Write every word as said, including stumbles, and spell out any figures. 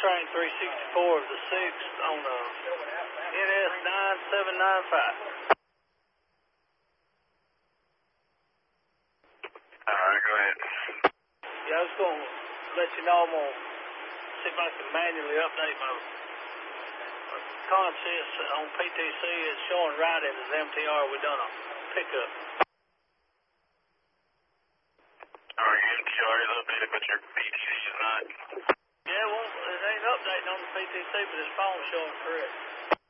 train three sixty-four of the sixth on uh, N S nine seven nine five. Alright, go ahead. Yeah, I was going to let you know I'm going to see if I can manually update my, my consist on P T C. It's showing right in as M T R. We done a pickup. Alright, your M T R is updated, but your P T C is not. Yeah, well, it ain't updating on the P T C, but his phone's showing correct.